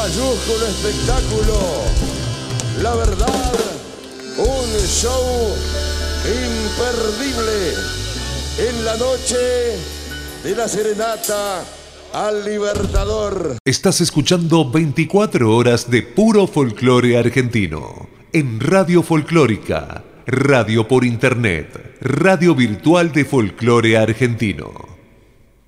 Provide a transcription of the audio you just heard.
mayúsculo espectáculo. La verdad, un show imperdible en la noche de la serenata al Libertador. Estás escuchando 24 horas de puro folclore argentino en Radio Folclórica, radio por internet, radio virtual de folclore argentino.